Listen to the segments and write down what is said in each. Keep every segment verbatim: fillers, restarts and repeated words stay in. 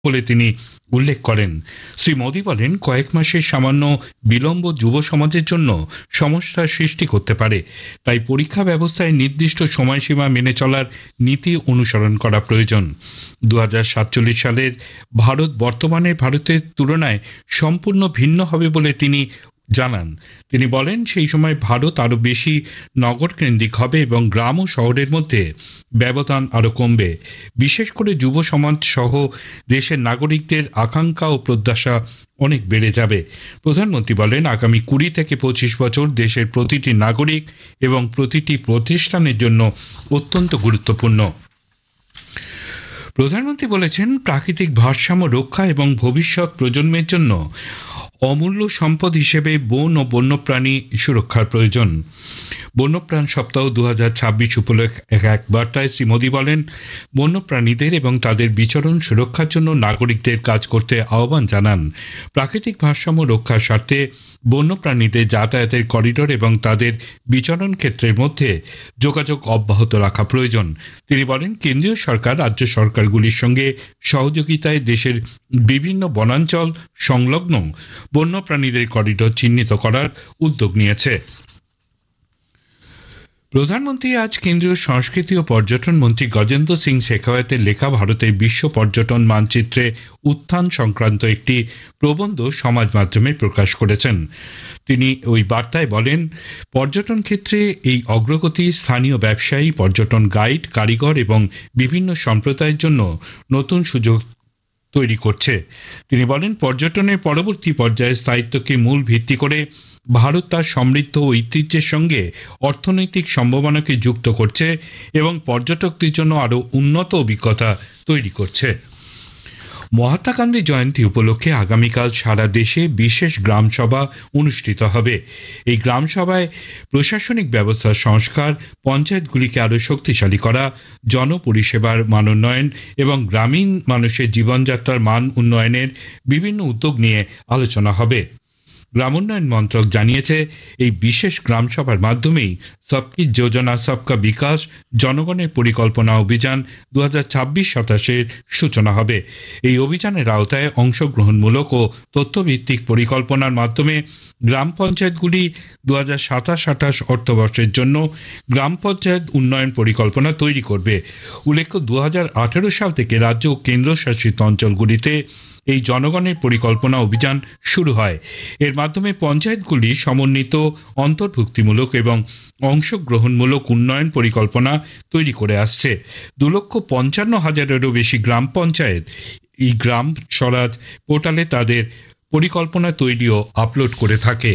বলে তিনি উল্লেখ করেন। শ্রী মোদী বলেন, কয়েক মাসের সামান্য বিলম্ব যুব সমাজের জন্য সমস্যার সৃষ্টি করতে পারে। তাই পরীক্ষা ব্যবস্থায় নির্দিষ্ট সময়সীমা মেনে চলার নীতি অনুসরণ করা প্রয়োজন। দু হাজার সাতচল্লিশ সালের ভারত বর্তমানের ভারতের তুলনায় সম্পূর্ণ ভিন্ন হবে বলে তিনি জানান। তিনি বলেন, সেই সময় ভারত আরো বেশি নগর কেন্দ্রিক হবে এবং গ্রাম ও শহরের মধ্যে ব্যবধান আরো কমবে। বিশেষ করে যুব সমাজ সহ দেশের নাগরিকদের আকাঙ্ক্ষা ও প্রত্যাশা অনেক বেড়ে যাবে। প্রধানমন্ত্রী বলেন, আগামী কুড়ি থেকে পঁচিশ বছর দেশের প্রতিটি নাগরিক এবং প্রতিটি প্রতিষ্ঠানের জন্য অত্যন্ত গুরুত্বপূর্ণ। প্রধানমন্ত্রী বলেছেন, প্রাকৃতিক ভারসাম্য রক্ষা এবং ভবিষ্যৎ প্রজন্মের জন্য অমূল্য সম্পদ হিসেবে বন ও বন্যপ্রাণী সুরক্ষার প্রয়োজন। বন্যপ্রাণ সপ্তাহ দু হাজার ছাব্বিশ উপলক্ষে এক বার্তায় শ্রী মোদী বলেন, বন্যপ্রাণীদের এবং তাদের বিচরণ সুরক্ষার জন্য নাগরিকদের কাজ করতে আহ্বান জানান। প্রাকৃতিক ভারসাম্য রক্ষার স্বার্থে বন্যপ্রাণীদের যাতায়াতের করিডোর এবং তাদের বিচরণ ক্ষেত্রের মধ্যে যোগাযোগ অব্যাহত রাখা প্রয়োজন। তিনি বলেন, কেন্দ্রীয় সরকার রাজ্য সরকারগুলির সঙ্গে সহযোগিতায় দেশের বিভিন্ন বনাঞ্চল সংলগ্ন বন্যপ্রাণীদের করিডোর চিহ্নিত করার উদ্যোগ নিয়েছে। প্রধানমন্ত্রী আজ কেন্দ্রীয় সংস্কৃতি ও পর্যটন মন্ত্রী গজেন্দ্র সিং শেখাওয়াতের লেখা ভারতের বিশ্ব পর্যটন মানচিত্রে উত্থান সংক্রান্ত একটি প্রবন্ধ সমাজ মাধ্যমে প্রকাশ করেছেন। তিনি ওই বার্তায় বলেন, পর্যটন ক্ষেত্রে এই অগ্রগতি স্থানীয় ব্যবসায়ী, পর্যটন গাইড, কারিগর এবং বিভিন্ন সম্প্রদায়ের জন্য নতুন সুযোগ তৈরি করছে। তিনি বলেন, পর্যটনের পরবর্তী পর্যায়ে স্থায়িত্বকে মূল ভিত্তি করে ভারত তার সমৃদ্ধ ঐতিহ্যের সঙ্গে অর্থনৈতিক সম্ভাবনাকে যুক্ত করছে এবং পর্যটকদের জন্য আরও উন্নত অভিজ্ঞতা তৈরি করছে। মহাত্মা গান্ধী জয়ন্তী উপলক্ষে আগামীকাল সারা দেশে বিশেষ গ্রাম সভা অনুষ্ঠিত হবে। এই গ্রাম সভায় প্রশাসনিক ব্যবস্থার সংস্কার, পঞ্চায়েতগুলিকে আরও শক্তিশালী করা, জনপরিষেবার মানোন্নয়ন এবং গ্রামীণ মানুষের জীবনযাত্রার মান উন্নয়নের বিভিন্ন উদ্যোগ নিয়ে আলোচনা হবে। গ্রামোন্নয়ন মন্ত্রক জানিয়েছে, এই বিশেষ গ্রাম সভার মাধ্যমেই সবকি যোজনা সবকা বিকাশ জনগণের পরিকল্পনা অভিযান দু হাজার ছাব্বিশ সাতাশের সূচনা হবে। এই অভিযানের আওতায় অংশগ্রহণমূলক ও তথ্যভিত্তিক পরিকল্পনার মাধ্যমে গ্রাম পঞ্চায়েতগুলি দু হাজার সাতাশ আঠাশ অর্থবর্ষের জন্য গ্রাম পঞ্চায়েত উন্নয়ন পরিকল্পনা তৈরি করবে। উল্লেখ্য, দু হাজার আঠেরো সাল থেকে রাজ্য ও কেন্দ্রশাসিত অঞ্চলগুলিতে এই জনগণের পরিকল্পনা অভিযান শুরু হয়। এর মাধ্যমে পঞ্চায়েতগুলি সমন্বিত, অন্তর্ভুক্তিমূলক এবং অংশগ্রহণমূলক উন্নয়ন পরিকল্পনা তৈরি করে আসছে। দু লক্ষ পঞ্চান্ন হাজারেরও বেশি গ্রাম পঞ্চায়েত এই গ্রাম স্বরাজ পোর্টালে তাদের পরিকল্পনা তৈরিও আপলোড করে থাকে।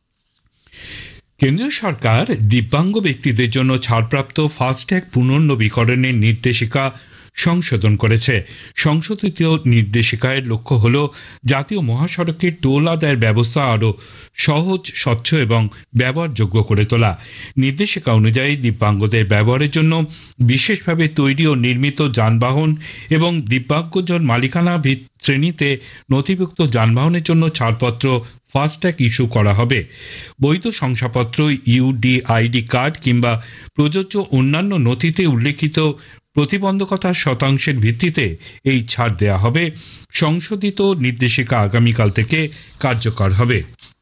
কেন্দ্রীয় সরকার দিব্যাঙ্গ ব্যক্তিদের জন্য ছাড়প্রাপ্ত ফাস্ট্যাগ পুনর্নবীকরণের নির্দেশিকা সংশোধন করেছে। সংশোধিত নির্দেশিকার লক্ষ্য হল জাতীয় মহাসড়কে টোল আদায়ের ব্যবস্থা আরও সহজ, স্বচ্ছ এবং ব্যবহারযোগ্য করে তোলা। নির্দেশিকা অনুযায়ী দিব্যাঙ্গদের ব্যবহারের জন্য বিশেষভাবে তৈরি ও নির্মিত যানবাহন এবং দিব্যাঙ্গজন মালিকানা শ্রেণীতে নথিভুক্ত যানবাহনের জন্য ছাড়পত্র ফাস্ট্যাগ ইস্যু করা হবে। বৈধ শংসাপত্র, ইউডিআইডি কার্ড কিংবা প্রযোজ্য অন্যান্য নথিতে উল্লেখিত প্রতিবন্ধকতার শতাংশের ভিত্তিতে এই ছাড় দেয়া হবে। সংশোধিত নির্দেশিকা আগামীকাল থেকে কার্যকর হবে।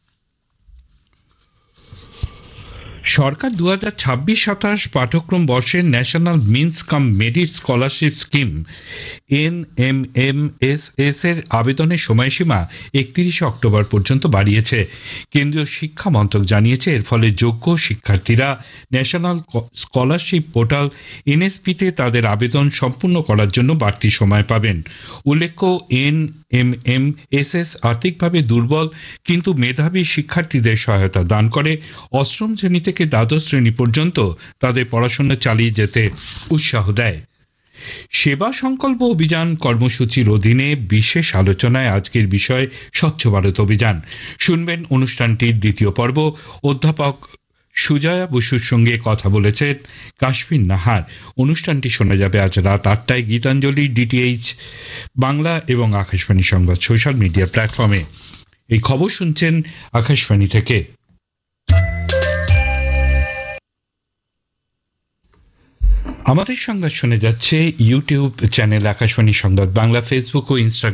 সরকার দু হাজার ছাব্বিশ সাতাশ পাঠ্যক্রম বর্ষের ন্যাশনাল মিন্স কাম merit scholarship scheme N M M S S এর আবেদনের সময়সীমা একত্রিশে অক্টোবর পর্যন্ত বাড়িয়েছে। কেন্দ্রীয় শিক্ষা মন্ত্রক জানিয়েছে, এর ফলে যোগ্য শিক্ষার্থীরা national scholarship portal N S P তে তাদের আবেদন সম্পূর্ণ করার জন্য বাড়তি সময় পাবেন। উল্লেখ্য, N M M S S আর্থিকভাবে দুর্বল কিন্তু মেধাবী শিক্ষার্থীদের সহায়তা দান করে অষ্টম শ্রেণী থেকে দ্বাদশ শ্রেণী পর্যন্ত তাদের পড়াশোনা চালিয়ে যেতে উৎসাহ দেয়। সেবা সংকল্প অভিযান কর্মসূচির অধীনে বিশেষ আলোচনায় আজকের বিষয় স্বচ্ছ ভারত অভিযান। শুনবেন অনুষ্ঠানটির দ্বিতীয় পর্ব। অধ্যাপক সুজয়া বসুর সঙ্গে কথা বলেছেন কাশ্মীর নাহার। অনুষ্ঠানটি শোনা যাবে আজ রাত আটটায় গীতাঞ্জলি, ডিটিএইচ বাংলা এবং আকাশবাণী সংবাদ সোশ্যাল মিডিয়া প্ল্যাটফর্মে। এই খবর শুনছেন আকাশবাণী থেকে। আমাদের সংবাদ শুনে যাচ্ছে ইউটিউব চ্যানেল আকাশবাণী সংবাদ বাংলা, ফেসবুক ও ইনস্টাগ্রাম